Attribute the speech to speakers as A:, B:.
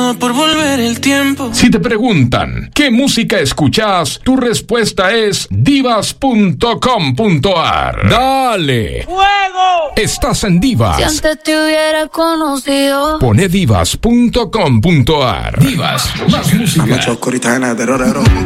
A: por volver el tiempo.
B: Si te preguntan ¿qué música escuchas? Tu respuesta es divas.com.ar. ¡Dale!
A: ¡Fuego!
B: Estás en Divas.
C: Si antes te hubiera conocido.
B: Pone divas.com.ar. Divas, más música.
D: La noche oscurita llena de terror.